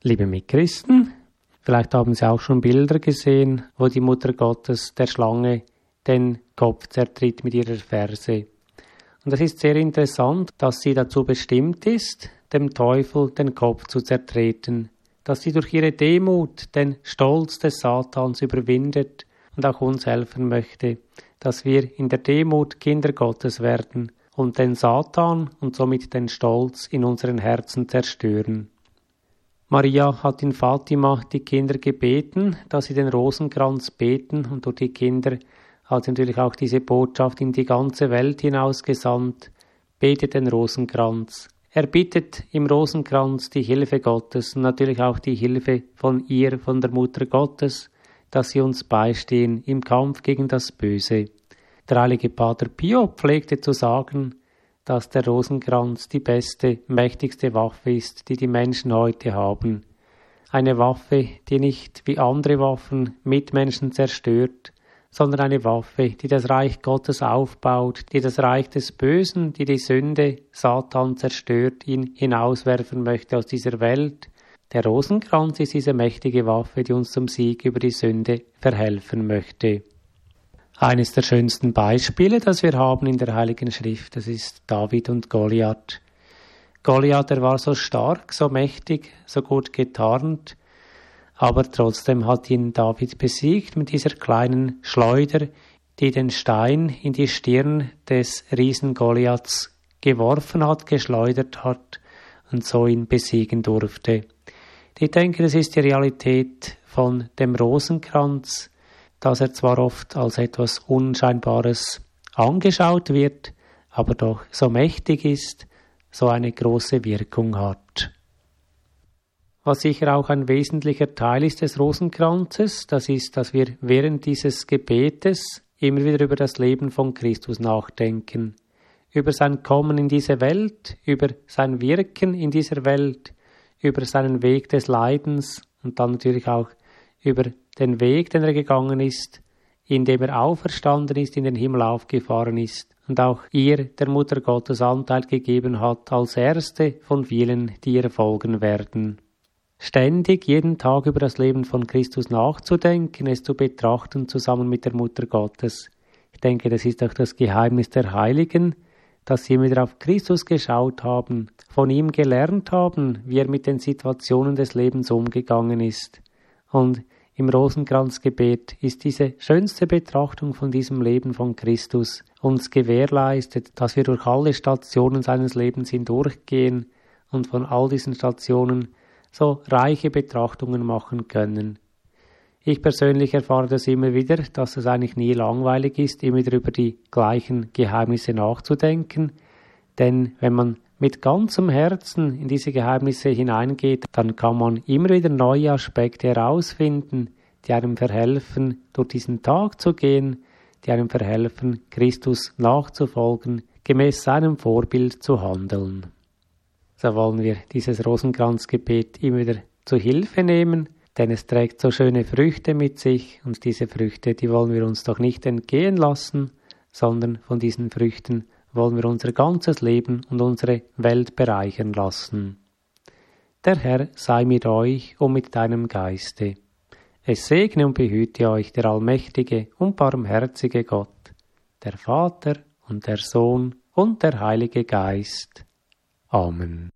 Liebe Mitchristen, vielleicht haben Sie auch schon Bilder gesehen, wo die Mutter Gottes der Schlange den Kopf zertritt mit ihrer Ferse. Und es ist sehr interessant, dass sie dazu bestimmt ist, dem Teufel den Kopf zu zertreten, dass sie durch ihre Demut den Stolz des Satans überwindet und auch uns helfen möchte, dass wir in der Demut Kinder Gottes werden und den Satan und somit den Stolz in unseren Herzen zerstören. Maria hat in Fatima die Kinder gebeten, dass sie den Rosenkranz beten, und durch die Kinder hat natürlich auch diese Botschaft in die ganze Welt hinausgesandt: Betet den Rosenkranz. Er bittet im Rosenkranz die Hilfe Gottes und natürlich auch die Hilfe von ihr, von der Mutter Gottes, dass sie uns beistehen im Kampf gegen das Böse. Der heilige Pater Pio pflegte zu sagen, dass der Rosenkranz die beste, mächtigste Waffe ist, die die Menschen heute haben. Eine Waffe, die nicht wie andere Waffen Mitmenschen zerstört, sondern eine Waffe, die das Reich Gottes aufbaut, die das Reich des Bösen, die die Sünde, Satan zerstört, ihn hinauswerfen möchte aus dieser Welt. Der Rosenkranz ist diese mächtige Waffe, die uns zum Sieg über die Sünde verhelfen möchte. Eines der schönsten Beispiele, das wir haben in der Heiligen Schrift, das ist David und Goliath. Goliath, er war so stark, so mächtig, so gut getarnt, aber trotzdem hat ihn David besiegt mit dieser kleinen Schleuder, die den Stein in die Stirn des Riesen Goliaths geworfen hat, geschleudert hat und so ihn besiegen durfte. Ich denke, das ist die Realität von dem Rosenkranz, dass er zwar oft als etwas Unscheinbares angeschaut wird, aber doch so mächtig ist, so eine große Wirkung hat. Was sicher auch ein wesentlicher Teil ist des Rosenkranzes, das ist, dass wir während dieses Gebetes immer wieder über das Leben von Christus nachdenken, über sein Kommen in diese Welt, über sein Wirken in dieser Welt, über seinen Weg des Leidens und dann natürlich auch über den Weg, den er gegangen ist, indem er auferstanden ist, in den Himmel aufgefahren ist und auch ihr, der Mutter Gottes, Anteil gegeben hat, als erste von vielen, die ihr folgen werden. Ständig, jeden Tag über das Leben von Christus nachzudenken, es zu betrachten, zusammen mit der Mutter Gottes. Ich denke, das ist auch das Geheimnis der Heiligen, dass sie immer wieder auf Christus geschaut haben, von ihm gelernt haben, wie er mit den Situationen des Lebens umgegangen ist. Und im Rosenkranzgebet ist diese schönste Betrachtung von diesem Leben von Christus uns gewährleistet, dass wir durch alle Stationen seines Lebens hindurchgehen und von all diesen Stationen so reiche Betrachtungen machen können. Ich persönlich erfahre das immer wieder, dass es eigentlich nie langweilig ist, immer wieder über die gleichen Geheimnisse nachzudenken, denn wenn man mit ganzem Herzen in diese Geheimnisse hineingeht, dann kann man immer wieder neue Aspekte herausfinden, die einem verhelfen, durch diesen Tag zu gehen, die einem verhelfen, Christus nachzufolgen, gemäß seinem Vorbild zu handeln. So wollen wir dieses Rosenkranzgebet immer wieder zu Hilfe nehmen, denn es trägt so schöne Früchte mit sich und diese Früchte, die wollen wir uns doch nicht entgehen lassen, sondern von diesen Früchten wollen wir unser ganzes Leben und unsere Welt bereichern lassen. Der Herr sei mit euch und mit deinem Geiste. Es segne und behüte euch der allmächtige und barmherzige Gott, der Vater und der Sohn und der Heilige Geist. Amen.